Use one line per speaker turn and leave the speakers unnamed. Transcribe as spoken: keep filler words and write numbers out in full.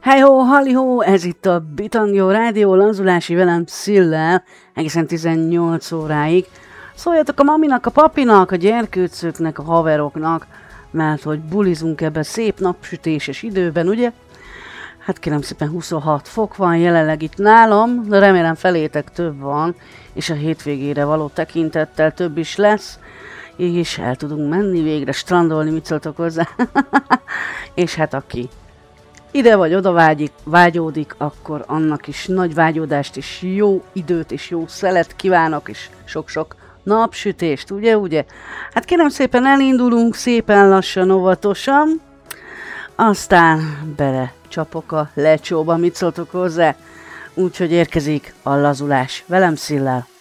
Hejhó, halihó, ez itt a Bitangyó Rádió, Lanzulási velem Szillel, egészen tizennyolc óráig. Szóljatok a maminak, a papinak, a gyerkőcöknek, a haveroknak, mert hogy bulizunk ebben szép napsütéses időben, ugye? Hát kérem szépen huszonhat fok van jelenleg itt nálam, de remélem felétek több van, és a hétvégére való tekintettel több is lesz, és el tudunk menni végre, strandolni, mit szóltok hozzá? És hát aki ide vagy oda vágyik, vágyódik, akkor annak is nagy vágyódást és jó időt és jó szelet kívánok, és sok-sok napsütést, ugye, ugye? Hát kérem szépen elindulunk, szépen lassan, óvatosan, aztán bele csapok a lecsóba, mit szóltok hozzá? Úgyhogy érkezik a lazulás velem Szillel.